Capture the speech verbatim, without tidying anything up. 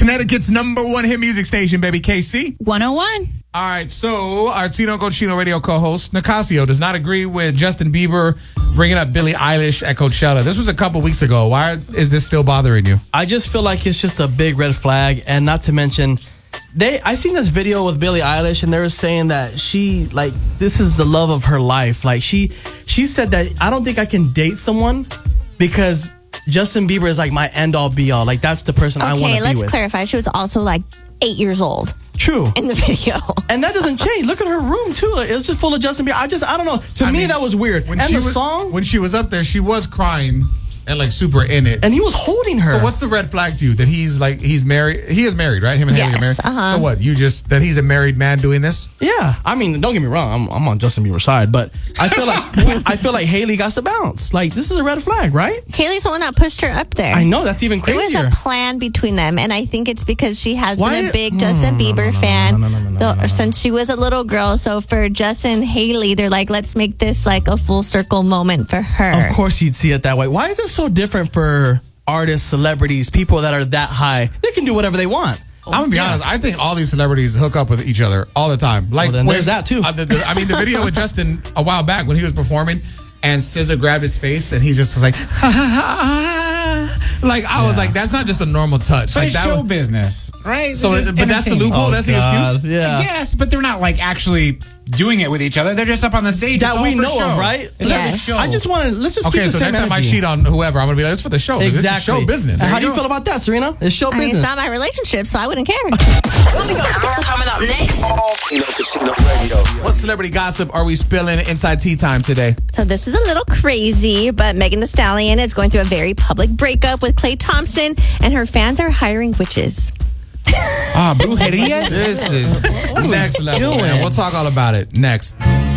Connecticut's number one hit music station, baby. K C one oh one. All right, so our Tino Cochino radio co-host, Nicasio, does not agree with Justin Bieber bringing up Billie Eilish at Coachella. This was a couple weeks ago. Why is this still bothering you? I just feel like it's just a big red flag, and not to mention, they. I seen this video with Billie Eilish, and they were saying that she, like, this is the love of her life. Like, she, she said that, I don't think I can date someone because Justin Bieber is like my end-all, be-all. Like, that's the person I want to be with. Okay, let's clarify. She was also like eight years old. True. In the video. And that doesn't change. Look at her room, too. Like, it's just full of Justin Bieber. I just, I don't know. To I me, mean, that was weird. When and she the was, song. When she was up there, she was crying and like super in it. And he was holding her. So what's the red flag to you? That he's like, he's married. He is married, right? Him and Haley are married. Yes, uh-huh. So what? You just, that he's a married man doing this? Yeah. I mean, don't get me wrong. I'm, I'm on Justin Bieber's side, but I feel like I feel like Haley got to bounce. Like, this is a red flag, right? Haley's the one that pushed her up there. I know. That's even crazier. It was a plan between them, and I think it's because she has Why? been a big No, Justin no, no, Bieber no, no, fan no, no, no, no, no, though- no, no. since she was a little girl. So for Justin and Haley, they're like, let's make this like a full circle moment for her. Of course you'd see it that way. Why is it so different for artists, celebrities, people that are that high? They can do whatever they want. I'm gonna be honest. I think all these celebrities hook up with each other all the time. Like, Well, then when- there's that, too. Uh, the, the, I mean, the video with Justin a while back when he was performing, and S Z A grabbed his face, and he just was like, ha, ha, ha, ha. Like, I was like, that's not just a normal touch. But Like it's that show was- business, right? So, It's but that's the entertainment. loophole. that's the God, excuse. Yeah. Yes, but they're not like actually doing it with each other. They're just up on the stage. That It's all we for know show. of, right? It's like a Yes. show. I just want to, let's just Okay, keep the so same next time I energy. cheat on whoever, I'm gonna be like, it's for the show. This is Exactly. show business. And how There do you go. feel about that, Serena? It's show I mean, business. it's not my relationship, so I wouldn't care. Coming up next. Tino Cochino Radio. What celebrity gossip are we spilling inside tea time today? So this is a little crazy, but Megan Thee Stallion is going through a very public breakup with Klay Thompson, and her fans are hiring witches. Ah, brujerías. This is next level, man. We'll talk all about it next.